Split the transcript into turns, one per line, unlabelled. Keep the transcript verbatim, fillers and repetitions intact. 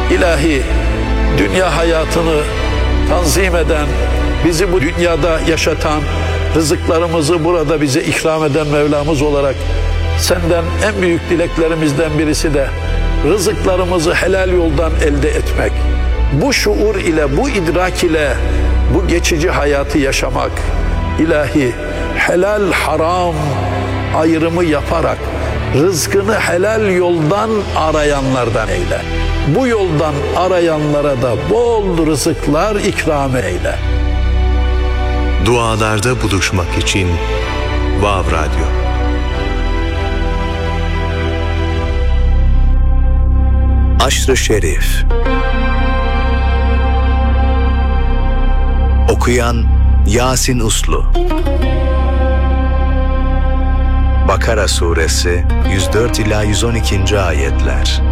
İlahi, dünya hayatını tanzim eden, bizi bu dünyada yaşatan, rızıklarımızı burada bize ikram eden Mevlamız olarak senden en büyük dileklerimizden birisi de rızıklarımızı helal yoldan elde etmek. Bu şuur ile, bu idrak ile bu geçici hayatı yaşamak. İlahi, helal haram ayrımı yaparak rızkını helal yoldan arayanlardan eyle. Bu yoldan arayanlara da bol rızıklar ikram eyle.
Dualarda buluşmak için Vav Radyo. Aşr-ı Şerif. Okuyan Yasin Uslu. Bakara Suresi yüz dört ila yüz on iki. ayetler.